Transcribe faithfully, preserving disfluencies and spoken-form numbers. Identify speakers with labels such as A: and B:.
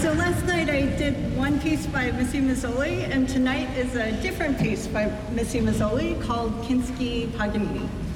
A: so last night I did one piece by Missy Mazzoli, and tonight is a different piece by Missy Mazzoli called Kinski Paganini.